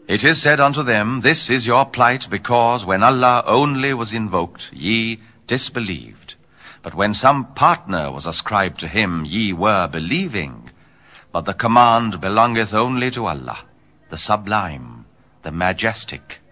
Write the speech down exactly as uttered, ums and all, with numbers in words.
It is said unto them, This is your plight, because when Allah only was invoked, ye disbelieved. But when some partner was ascribed to him, ye were believing. But the command belongeth only to Allah, the sublime, the majestic.